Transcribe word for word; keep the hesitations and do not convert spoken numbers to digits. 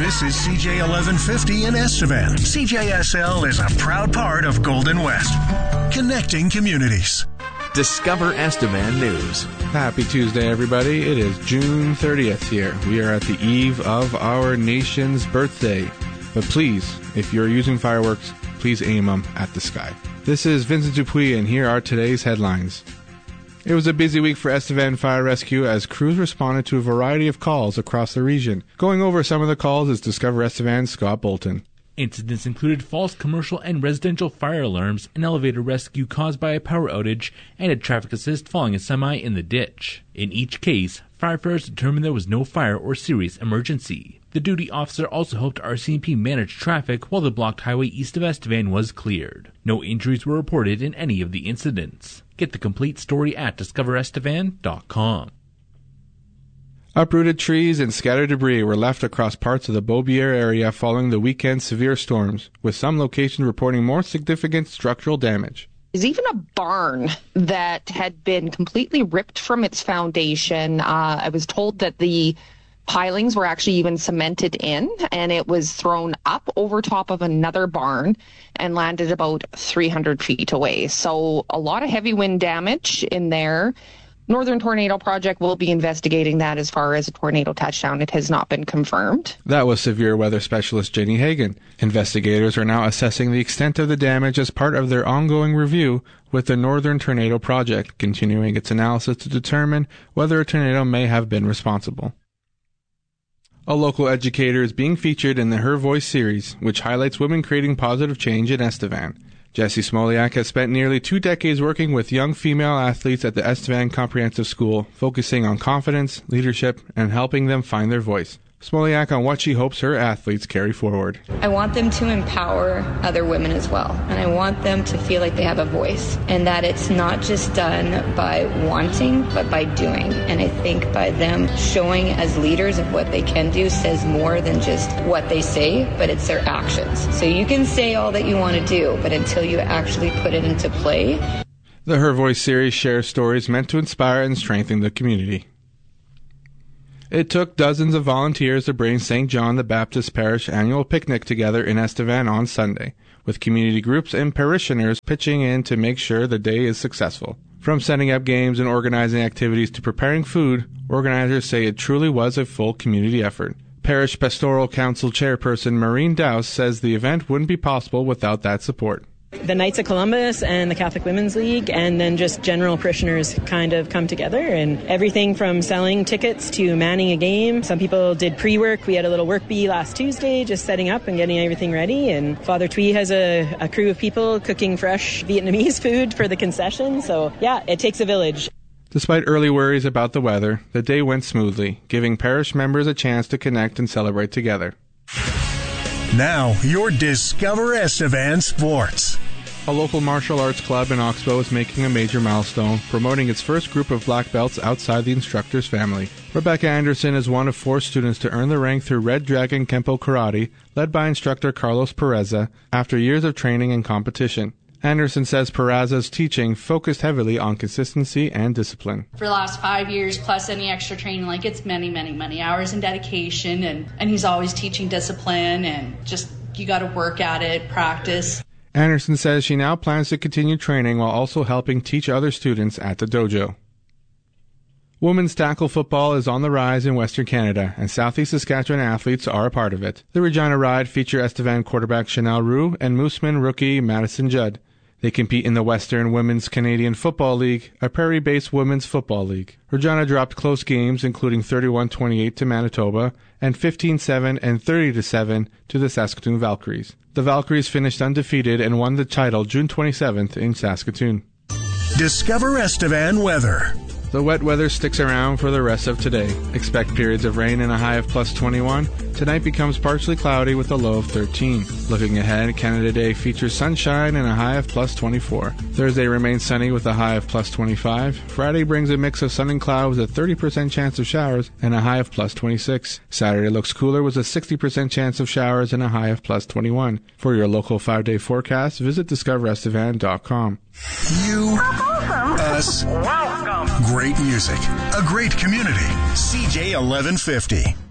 This is C J eleven fifty in Estevan. C J S L is a proud part of Golden West, connecting communities. Discover Estevan News. Happy Tuesday, everybody. It is June thirtieth here. We are at the eve of our nation's birthday. But please, if you're using fireworks, please aim them at the sky. This is Vincent Dupuis, and here are today's headlines. It was a busy week for Estevan Fire Rescue as crews responded to a variety of calls across the region. Going over some of the calls is Discover Estevan's Scott Bolton. Incidents included false commercial and residential fire alarms, an elevator rescue caused by a power outage, and a traffic assist following a semi in the ditch. In each case, firefighters determined there was no fire or serious emergency. The duty officer also helped R C M P manage traffic while the blocked highway east of Estevan was cleared. No injuries were reported in any of the incidents. Get the complete story at discover estevan dot com. Uprooted trees and scattered debris were left across parts of the Beaubier area following the weekend's severe storms, with some locations reporting more significant structural damage. There's even a barn that had been completely ripped from its foundation. Uh, I was told that the pilings were actually even cemented in, and it was thrown up over top of another barn and landed about three hundred feet away. So a lot of heavy wind damage in there. Northern Tornado Project will be investigating that as far as a tornado touchdown. It has not been confirmed. That was severe weather specialist Jenny Hagan. Investigators are now assessing the extent of the damage as part of their ongoing review with the Northern Tornado Project, continuing its analysis to determine whether a tornado may have been responsible. A local educator is being featured in the Her Voice series, which highlights women creating positive change in Estevan. Jessie Smoliak has spent nearly two decades working with young female athletes at the Estevan Comprehensive School, focusing on confidence, leadership, and helping them find their voice. Smoliak on what she hopes her athletes carry forward. I want them to empower other women as well, and I want them to feel like they have a voice, and that it's not just done by wanting, but by doing. And I think by them showing as leaders of what they can do says more than just what they say, but it's their actions. So you can say all that you want to do, but until you actually put it into play. The Her Voice series shares stories meant to inspire and strengthen the community. It took dozens of volunteers to bring Saint John the Baptist Parish annual picnic together in Estevan on Sunday, with community groups and parishioners pitching in to make sure the day is successful. From setting up games and organizing activities to preparing food, organizers say it truly was a full community effort. Parish Pastoral Council Chairperson Maureen Dowse says the event wouldn't be possible without that support. The Knights of Columbus and the Catholic Women's League, and then just general parishioners kind of come together, and everything from selling tickets to manning a game. Some people did pre-work. We had a little work bee last Tuesday, just setting up and getting everything ready, and Father Twee has a, a crew of people cooking fresh Vietnamese food for the concession. So yeah, it takes a village. Despite early worries about the weather, the day went smoothly, giving parish members a chance to connect and celebrate together. Now, your Discover Estevan Sports. A local martial arts club in Oxbow is making a major milestone, promoting its first group of black belts outside the instructor's family. Rebecca Anderson is one of four students to earn the rank through Red Dragon Kempo Karate, led by instructor Carlos Pereza, after years of training and competition. Anderson says Pereza's teaching focused heavily on consistency and discipline. For the last five years, plus any extra training, like it's many, many, many hours in dedication, and, and he's always teaching discipline, and just you got to work at it, practice. Anderson says she now plans to continue training while also helping teach other students at the dojo. Women's tackle football is on the rise in Western Canada, and Southeast Saskatchewan athletes are a part of it. The Regina Ride feature Estevan quarterback Chanel Roux and Mooseman rookie Madison Judd. They compete in the Western Women's Canadian Football League, a prairie-based women's football league. Regina dropped close games, including thirty-one twenty-eight to Manitoba and fifteen seven and thirty to seven to the Saskatoon Valkyries. The Valkyries finished undefeated and won the title June twenty-seventh in Saskatoon. Discover Estevan weather. The wet weather sticks around for the rest of today. Expect periods of rain and a high of plus twenty-one. Tonight becomes partially cloudy with a low of thirteen. Looking ahead, Canada Day features sunshine and a high of plus twenty-four. Thursday remains sunny with a high of plus twenty-five. Friday brings a mix of sun and clouds with a thirty percent chance of showers and a high of plus twenty-six. Saturday looks cooler with a sixty percent chance of showers and a high of plus twenty-one. For your local five-day forecast, visit discover estevan dot com. You, us, welcome. Great music, a great community. C J eleven fifty.